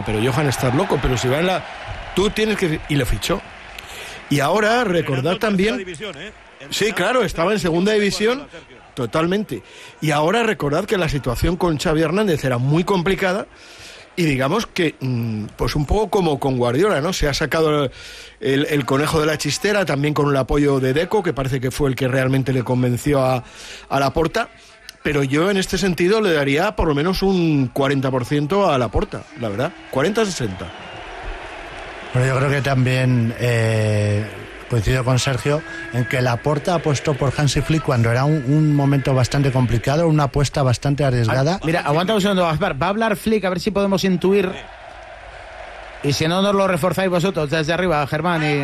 pero Johan está loco, pero si va en la... Tú tienes que... Y lo fichó. Y ahora recordar también... División, ¿eh? Sí, claro, estaba en segunda división, totalmente. Y ahora recordad que la situación con Xavi Hernández era muy complicada. Y digamos que, pues un poco como con Guardiola, ¿no? Se ha sacado el conejo de la chistera, también con el apoyo de Deco, que parece que fue el que realmente le convenció a Laporta. Pero yo en este sentido le daría por lo menos un 40% a Laporta, la verdad. 40-60. Bueno, yo creo que también coincido con Sergio en que Laporta apostó por Hansi Flick cuando era un momento bastante complicado, una apuesta bastante arriesgada. Mira, aguanta un segundo, Gaspar. Va a hablar Flick, a ver si podemos intuir. Y si no, nos lo reforzáis vosotros desde arriba, Germán. Y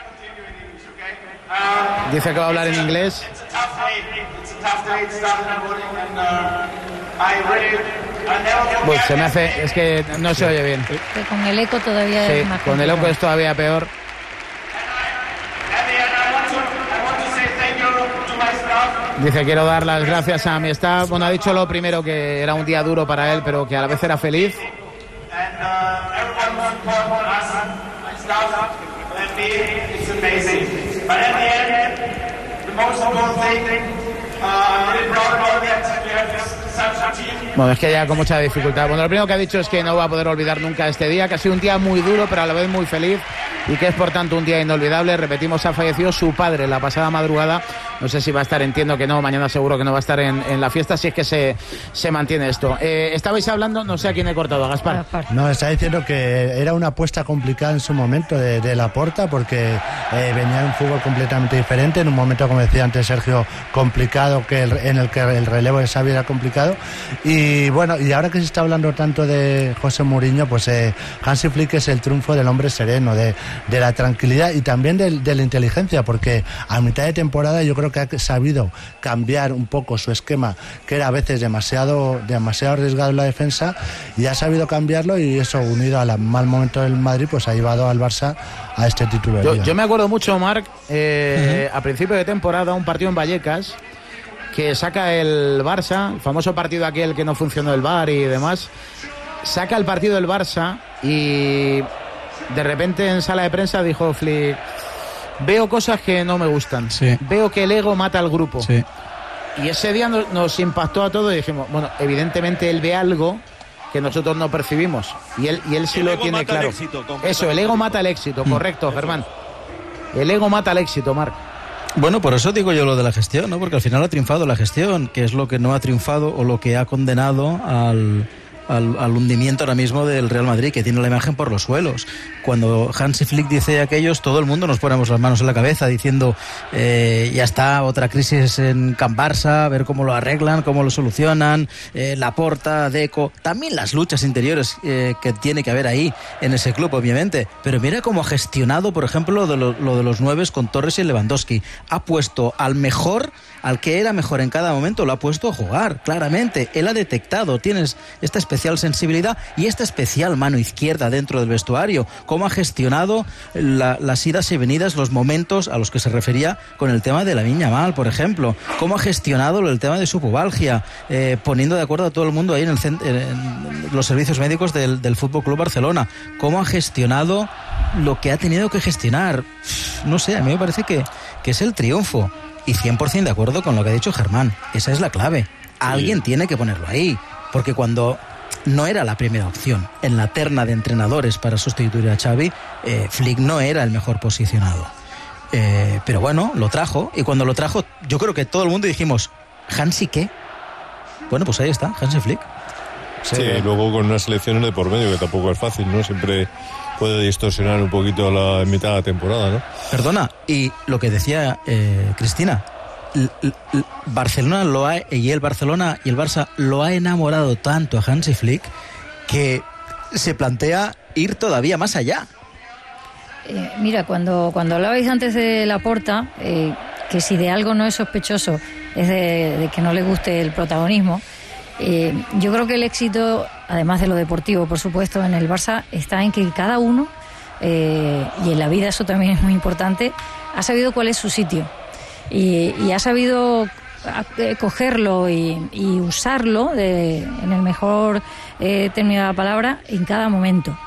dice que va a hablar en inglés. Pues se me hace... Es que no se oye bien. Que con el eco todavía es más con el eco es todavía peor. Dice, quiero dar las gracias a mi staff. Bueno, ha dicho lo primero, que era un día duro para él, pero que a la vez era feliz. Bueno, es que ya con mucha dificultad. Bueno, lo primero que ha dicho es que no va a poder olvidar nunca este día, que ha sido un día muy duro, pero a la vez muy feliz, y que es por tanto un día inolvidable. Repetimos, ha fallecido su padre la pasada madrugada. No sé si va a estar, entiendo que no, mañana seguro que no va a estar en la fiesta, si es que se mantiene esto. Estabais hablando, no sé a quién he cortado, a Gaspar. No, está diciendo que era una apuesta complicada en su momento de Laporta, porque venía de un fútbol completamente diferente, en un momento, como decía antes Sergio, complicado, en el que el relevo de Xavi era complicado. Y bueno, y ahora que se está hablando tanto de José Mourinho, pues Hansi Flick es el triunfo del hombre sereno, de la tranquilidad y también de la inteligencia, porque a mitad de temporada yo creo que ha sabido cambiar un poco su esquema, que era a veces demasiado arriesgado en la defensa, y ha sabido cambiarlo, y eso, unido al mal momento del Madrid, pues ha llevado al Barça a este título de Liga. Yo me acuerdo mucho, Marc, a principio de temporada, un partido en Vallecas que saca el Barça, el famoso partido aquel que no funcionó el VAR y demás, saca el partido del Barça, y de repente en sala de prensa dijo Flick: veo cosas que no me gustan, veo que el ego mata al grupo. Y ese día nos impactó a todos y dijimos, bueno, evidentemente él ve algo que nosotros no percibimos, y él sí lo tiene claro. Eso, el ego mata el éxito, correcto, Germán. El ego mata el éxito, Marc. Bueno, por eso digo yo lo de la gestión, ¿no? Porque al final ha triunfado la gestión, que es lo que no ha triunfado o lo que ha condenado al hundimiento ahora mismo del Real Madrid, que tiene la imagen por los suelos. Cuando Hansi Flick dice aquellos, todo el mundo nos ponemos las manos en la cabeza diciendo ya está, otra crisis en Can Barça, a ver cómo lo arreglan, cómo lo solucionan, Laporta, Deco, también las luchas interiores que tiene que haber ahí en ese club, obviamente. Pero mira cómo ha gestionado, por ejemplo, lo de los 9 con Torres y Lewandowski. Ha puesto al mejor, al que era mejor en cada momento, lo ha puesto a jugar, claramente. Él ha detectado, tienes esta especial sensibilidad y esta especial mano izquierda dentro del vestuario. Cómo ha gestionado las idas y venidas, los momentos a los que se refería con el tema de Lamine Yamal, por ejemplo. Cómo ha gestionado el tema de su pubalgia, poniendo de acuerdo a todo el mundo ahí en los servicios médicos del Fútbol Club Barcelona. Cómo ha gestionado lo que ha tenido que gestionar. No sé, a mí me parece que es el triunfo. Y 100% de acuerdo con lo que ha dicho Germán. Esa es la clave. Alguien tiene que ponerlo ahí. Porque cuando no era la primera opción en la terna de entrenadores para sustituir a Xavi, Flick no era el mejor posicionado. Pero bueno, lo trajo. Y cuando lo trajo, yo creo que todo el mundo dijimos, ¿Hansi qué? Bueno, pues ahí está, Hansi Flick. Sí, luego con unas selecciones de por medio, que tampoco es fácil, ¿no? Siempre puede distorsionar un poquito la mitad de la temporada, ¿no? Perdona, y lo que decía Cristina, Barcelona y el Barça lo ha enamorado tanto a Hansi Flick que se plantea ir todavía más allá. Mira, cuando hablabais antes de Laporta, que si de algo no es sospechoso es de que no le guste el protagonismo, yo creo que el éxito, además de lo deportivo, por supuesto, en el Barça está en que cada uno, y en la vida eso también es muy importante, ha sabido cuál es su sitio y ha sabido cogerlo y usarlo en el mejor término de la palabra en cada momento.